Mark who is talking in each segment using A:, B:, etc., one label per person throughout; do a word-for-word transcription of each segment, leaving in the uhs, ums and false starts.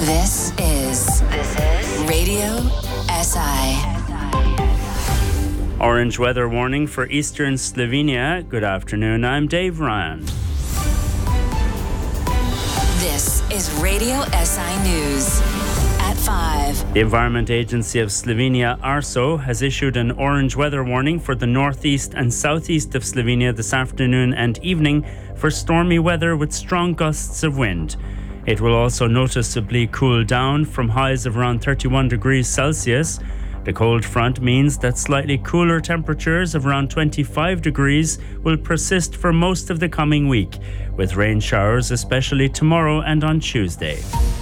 A: This is this is Radio S I.
B: Orange weather warning for eastern Slovenia. Good afternoon, I'm Dave Ryan.
A: This is Radio S I News at five.
B: The Environment Agency of Slovenia, ARSO, has issued an orange weather warning for the northeast and southeast of Slovenia this afternoon and evening for stormy weather with strong gusts of wind. It will also noticeably cool down from highs of around thirty-one degrees Celsius. The cold front means that slightly cooler temperatures of around twenty-five degrees will persist for most of the coming week, with rain showers especially tomorrow and on Tuesday.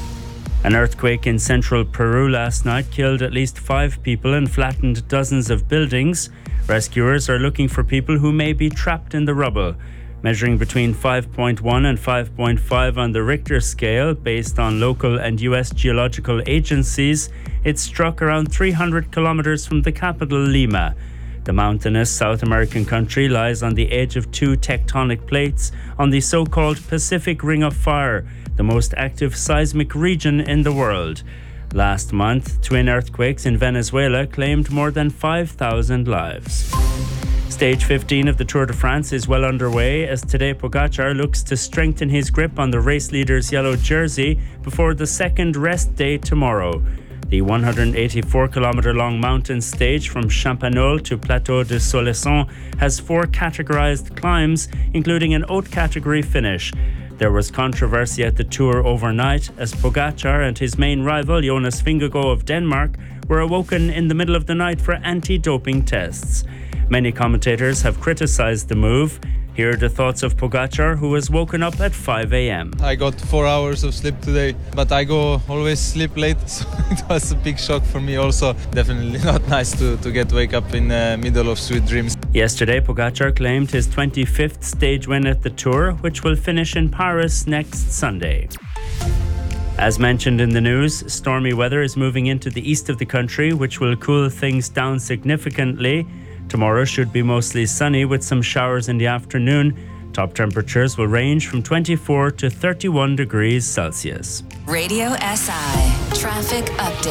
B: An earthquake in central Peru last night killed at least five people and flattened dozens of buildings. Rescuers are looking for people who may be trapped in the rubble. Measuring between five point one and five point five on the Richter scale, based on local and U S geological agencies, it struck around three hundred kilometers from the capital, Lima. The mountainous South American country lies on the edge of two tectonic plates on the so-called Pacific Ring of Fire, the most active seismic region in the world. Last month, twin earthquakes in Venezuela claimed more than five thousand lives. Stage fifteen of the Tour de France is well underway as Tadej Pogačar looks to strengthen his grip on the race leader's yellow jersey before the second rest day tomorrow. The one hundred eighty-four kilometre long mountain stage from Champagnole to Plateau de Soleçon has four categorised climbs, including an haute category finish. There was controversy at the Tour overnight as Pogačar and his main rival Jonas Vingegaard of Denmark were awoken in the middle of the night for anti-doping tests. Many commentators have criticised the move. Here are the thoughts of Pogačar, who was woken up at five a.m.
C: I got four hours of sleep today, but I go always sleep late, so it was a big shock for me also. Definitely not nice to, to get wake up in the middle of sweet dreams.
B: Yesterday, Pogačar claimed his twenty-fifth stage win at the Tour, which will finish in Paris next Sunday. As mentioned in the news, stormy weather is moving into the east of the country, which will cool things down significantly. Tomorrow should be mostly sunny with some showers in the afternoon. Top temperatures will range from twenty-four to thirty-one degrees Celsius.
A: Radio S I traffic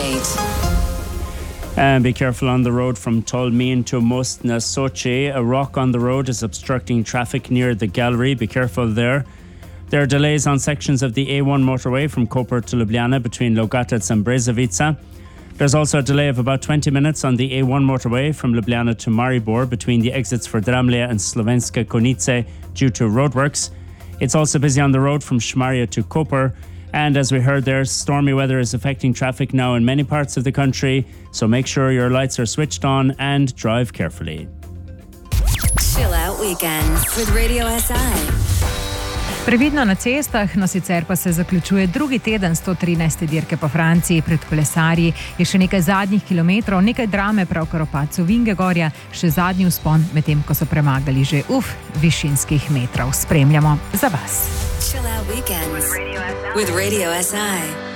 A: update.
B: And be careful on the road from Tolmin to Most na Sochi. A rock on the road is obstructing traffic near the gallery. Be careful there. There are delays on sections of the A one motorway from Koper to Ljubljana between Logatec and Brezovica. There's also a delay of about twenty minutes on the A one motorway from Ljubljana to Maribor between the exits for Dramlje and Slovenske Konjice due to roadworks. It's also busy on the road from Šmarje to Koper. And as we heard there, stormy weather is affecting traffic now in many parts of the country, so make sure your lights are switched on and drive carefully.
A: Chill out weekends with Radio S I.
D: Previdno na cestah, no sicer pa se zaključuje drugi teden sto trinajste dirke po Franciji. Pred kolesarji je še nekaj zadnjih kilometrov, nekaj drame pravkar o padcu Vingegaarda, še zadnji vzpon, medtem ko so premagali že uf višinskih metrov. Spremljamo za vas.
A: Chill out weekends with Radio S I.